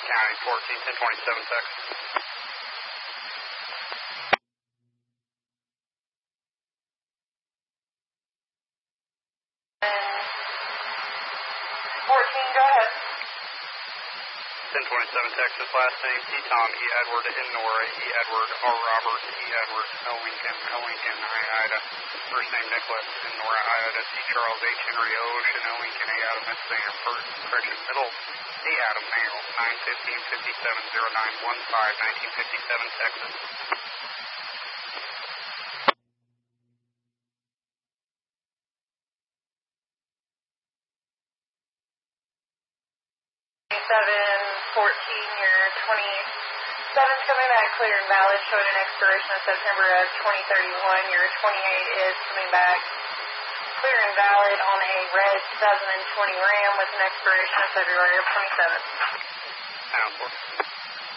County, 14, 1027 Texas. 14, go ahead. 1027 Texas, last name E. Tom, E. Edward, N. Nora, E. Edward, R. Robert, E. Edward, L. Lincoln, I. Ida. First name Nicholas, N. Nora, I. Ida, C. Charles, H. Henry, O. Ocean, L. Lincoln, A. Adam, S. Sam, correction, middle, A. Adam, male, 9/15/57/09/15, 1957 Texas. Your 27's coming back clear and valid, showing an expiration of September of 2031. Your 28 is coming back clear and valid on a red 2020 Ram with an expiration of February of 27. Sounds good.